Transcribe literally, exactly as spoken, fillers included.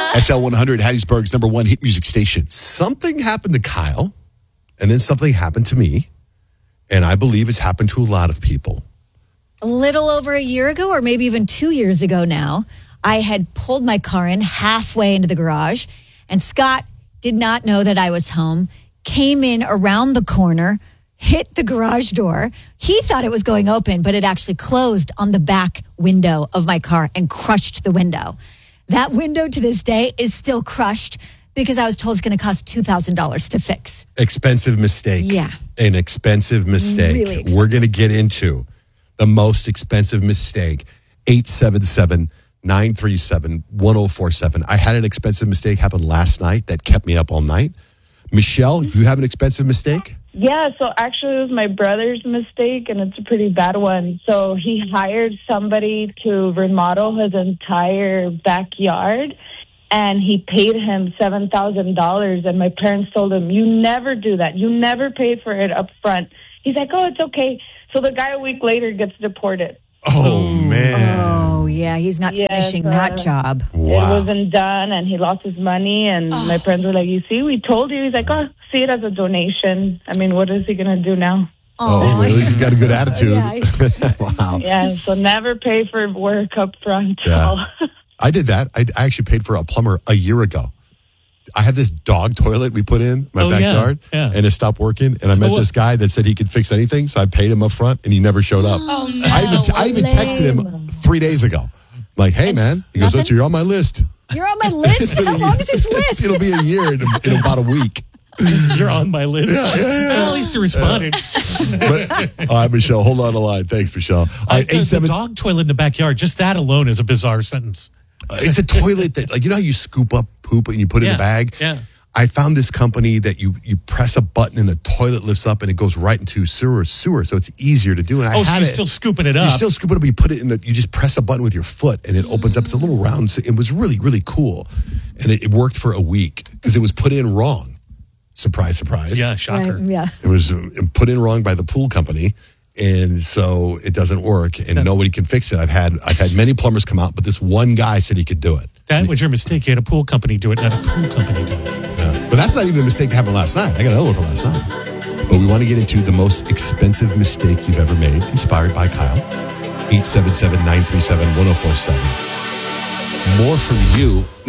S L one hundred, Hattiesburg's number one hit music station. Something happened to Kyle, and then something happened to me, and I believe it's happened to a lot of people. A little over a year ago, or maybe even two years ago now, I had pulled my car in halfway into the garage, and Scott did not know that I was home, came in around the corner, hit the garage door. He thought it was going open, but it actually closed on the back window of my car and crushed the window. That window to this day is still crushed because I was told it's going to cost two thousand dollars to fix. Expensive mistake. Yeah. An expensive mistake. Really expensive. We're going to get into the most expensive mistake. eight seven seven, nine three seven, one oh four seven. I had an expensive mistake happen last night that kept me up all night. Michelle, you have an expensive mistake? Yeah, so actually it was my brother's mistake, and it's a pretty bad one. So he hired somebody to remodel his entire backyard, and he paid him seven thousand dollars, and my parents told him, you never do that. You never pay for it up front. He's like, oh, it's okay. So the guy a week later gets deported. Oh, man. Oh, yeah, he's not Yes, finishing uh, that job. Wow. It wasn't done, and he lost his money, and my parents were like, you see, we told you. He's like, oh, see it as a donation. I mean, what is he going to do now? Oh, well, at least he's got a good attitude. Yeah. Wow. Yeah, so never pay for work up front. Yeah. I did that. I I actually paid for a plumber a year ago. I have this dog toilet we put in my Oh, yeah, backyard, yeah. and it stopped working. And I met Oh, this guy that said he could fix anything, so I paid him up front, and he never showed up. Oh, no. I even, I even texted him three days ago. Like, hey, man. He goes, nothing? oh, so you're on my list. You're on my list? How long is this list? It'll be a year in, in about a week. You're on my list. Yeah, yeah, yeah. Well, at least you responded. But, all right, Michelle, hold on the line. Thanks, Michelle. All right, the, eight seven. the dog toilet in the backyard, just that alone is a bizarre sentence. It's a toilet that, like, you know how you scoop up poop and you put it in Yeah, a bag? yeah. I found this company that you you press a button and the toilet lifts up and it goes right into sewer sewer, so it's easier to do. And I Oh, so had you're it. still scooping it up. You still scoop it up. You put it in the. You just press a button with your foot and it opens up. It's a little round. It was really really cool, and it, it worked for a week because it was put in wrong. Surprise, surprise. Yeah, shocker. Right, yeah. It was uh, put in wrong by the pool company, and so it doesn't work, and nobody can fix it. I've had I've had many plumbers come out, but this one guy said he could do it. That was your mistake. You had a pool company do it, not a pool company do it. Yeah. But that's not even the mistake that happened last night. I got another one from last night. But we want to get into the most expensive mistake you've ever made, inspired by Kyle. eight seven seven, nine three seven, one oh four seven. More from you.